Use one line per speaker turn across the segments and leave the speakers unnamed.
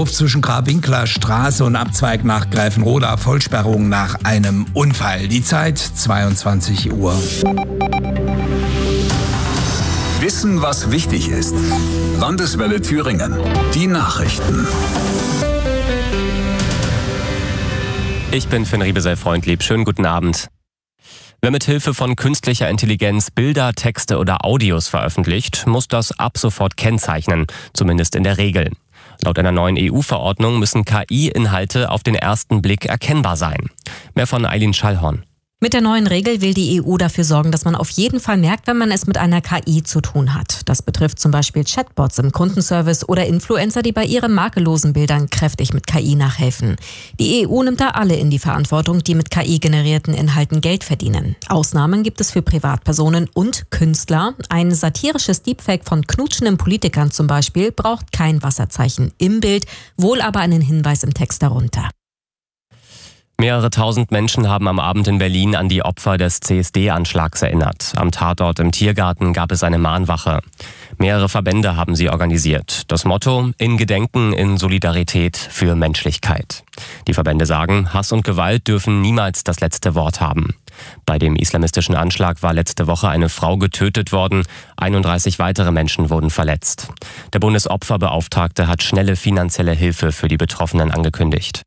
Dorf zwischen Grabwinkler Straße und Abzweig nach Gräfenroda, Vollsperrung nach einem Unfall. Die Zeit 22 Uhr.
Wissen, was wichtig ist. Landeswelle Thüringen. Die Nachrichten.
Ich bin Finn Riebesell-Freundlieb. Schönen guten Abend. Wer mit Hilfe von künstlicher Intelligenz Bilder, Texte oder Audios veröffentlicht, muss das ab sofort kennzeichnen, zumindest in der Regel. Laut einer neuen EU-Verordnung müssen KI-Inhalte auf den ersten Blick erkennbar sein. Mehr von Eileen Schallhorn.
Mit der neuen Regel will die EU dafür sorgen, dass man auf jeden Fall merkt, wenn man es mit einer KI zu tun hat. Das betrifft zum Beispiel Chatbots im Kundenservice oder Influencer, die bei ihren makellosen Bildern kräftig mit KI nachhelfen. Die EU nimmt da alle in die Verantwortung, die mit KI-generierten Inhalten Geld verdienen. Ausnahmen gibt es für Privatpersonen und Künstler. Ein satirisches Deepfake von knutschenden Politikern zum Beispiel braucht kein Wasserzeichen im Bild, wohl aber einen Hinweis im Text darunter.
Mehrere tausend Menschen haben am Abend in Berlin an die Opfer des CSD-Anschlags erinnert. Am Tatort im Tiergarten gab es eine Mahnwache. Mehrere Verbände haben sie organisiert. Das Motto: in Gedenken, in Solidarität für Menschlichkeit. Die Verbände sagen, Hass und Gewalt dürfen niemals das letzte Wort haben. Bei dem islamistischen Anschlag war letzte Woche eine Frau getötet worden. 31 weitere Menschen wurden verletzt. Der Bundesopferbeauftragte hat schnelle finanzielle Hilfe für die Betroffenen angekündigt.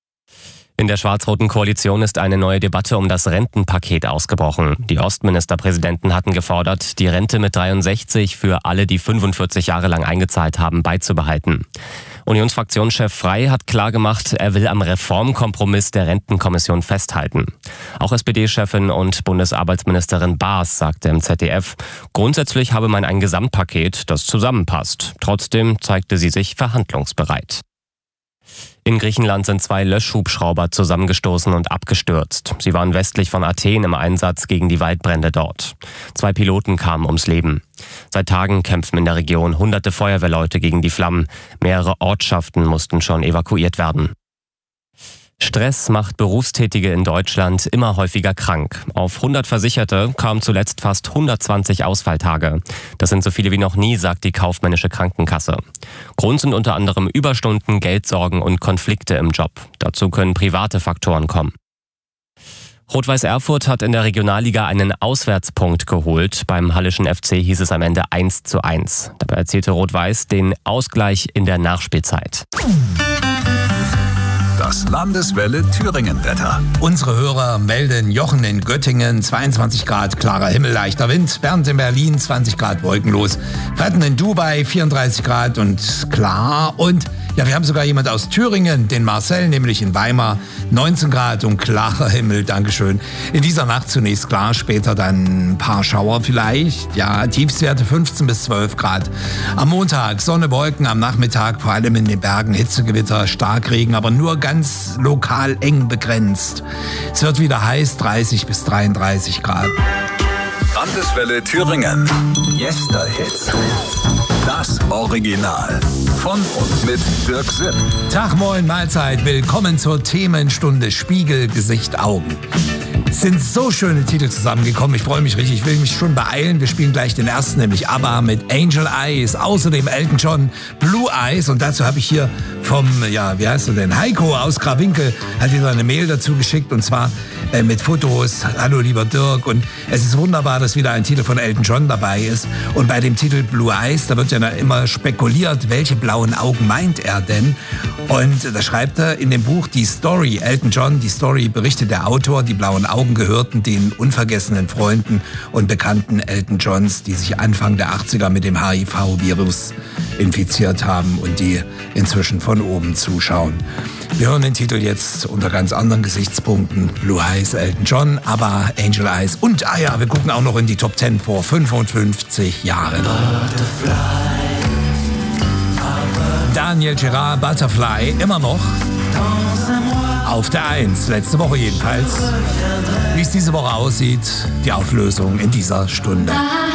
In der schwarz-roten Koalition ist eine neue Debatte um das Rentenpaket ausgebrochen. Die Ostministerpräsidenten hatten gefordert, die Rente mit 63 für alle, die 45 Jahre lang eingezahlt haben, beizubehalten. Unionsfraktionschef Frey hat klargemacht, er will am Reformkompromiss der Rentenkommission festhalten. Auch SPD-Chefin und Bundesarbeitsministerin Baas sagte im ZDF, grundsätzlich habe man ein Gesamtpaket, das zusammenpasst. Trotzdem zeigte sie sich verhandlungsbereit. In Griechenland sind 2 Löschhubschrauber zusammengestoßen und abgestürzt. Sie waren westlich von Athen im Einsatz gegen die Waldbrände dort. 2 Piloten kamen ums Leben. Seit Tagen kämpfen in der Region hunderte Feuerwehrleute gegen die Flammen. Mehrere Ortschaften mussten schon evakuiert werden. Stress macht Berufstätige in Deutschland immer häufiger krank. Auf 100 Versicherte kamen zuletzt fast 120 Ausfalltage. Das sind so viele wie noch nie, sagt die kaufmännische Krankenkasse. Grund sind unter anderem Überstunden, Geldsorgen und Konflikte im Job. Dazu können private Faktoren kommen. Rot-Weiß Erfurt hat in der Regionalliga einen Auswärtspunkt geholt. Beim Halleschen FC hieß es am Ende 1:1. Dabei erzielte Rot-Weiß den Ausgleich in der Nachspielzeit.
Das Landeswelle Thüringen-Wetter.
Unsere Hörer melden: Jochen in Göttingen 22 Grad, klarer Himmel, leichter Wind. Bernd in Berlin 20 Grad, wolkenlos. Fretten in Dubai 34 Grad und klar. Und ja, wir haben sogar jemand aus Thüringen, den Marcel, nämlich in Weimar, 19 Grad und klarer Himmel, Dankeschön. In dieser Nacht zunächst klar, später dann ein paar Schauer vielleicht. Ja, Tiefstwerte 15 bis 12 Grad. Am Montag Sonne, Wolken, am Nachmittag vor allem in den Bergen Hitzegewitter, Starkregen, aber nur ganz lokal eng begrenzt. Es wird wieder heiß, 30 bis 33 Grad.
Landeswelle Thüringen. Yesterhits. Das Original. Von und mit Dirk Sipp.
Tag, moin, Mahlzeit. Willkommen zur Themenstunde Spiegel, Gesicht, Augen. Es sind so schöne Titel zusammengekommen. Ich freue mich richtig. Ich will mich schon beeilen. Wir spielen gleich den ersten, nämlich ABBA mit Angel Eyes. Außerdem Elton John, Blue Eyes. Und dazu habe ich hier vom, wie heißt du denn, Heiko aus Grawinkel, hat wieder eine Mail dazu geschickt. Und zwar mit Fotos. Hallo, lieber Dirk. Und es ist wunderbar, dass wieder ein Titel von Elton John dabei ist. Und bei dem Titel Blue Eyes, da wird ja immer spekuliert, welche blauen Augen meint er denn? Und da schreibt er in dem Buch die Story, Elton John, die Story berichtet der Autor, die blauen Augen gehörten den unvergessenen Freunden und Bekannten Elton Johns, die sich Anfang der 80er mit dem HIV-Virus infiziert haben und die inzwischen von oben zuschauen. Wir hören den Titel jetzt unter ganz anderen Gesichtspunkten. Blue Eyes, Elton John, ABBA, Angel Eyes und, wir gucken auch noch in die Top 10 vor 55 Jahren. Daniel Gerard, Butterfly, immer noch auf der 1, letzte Woche jedenfalls. Wie es diese Woche aussieht, die Auflösung in dieser Stunde.